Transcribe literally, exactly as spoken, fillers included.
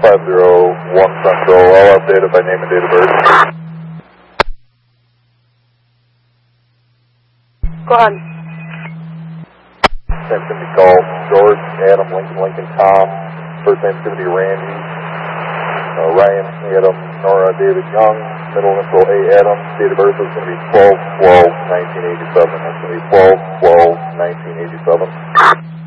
five zero one Central, all updated by name and date of birth. Go ahead. Name's going to be Golf, George, Adam, Lincoln, Lincoln, Tom. First name's going to be Randy. Uh, Ryan, Adam, Nora, David Young. Middle initial A, Adam. Date of birth is going to be twelve twelve nineteen eighty-seven. That's going to be twelve twelve nineteen eighty-seven.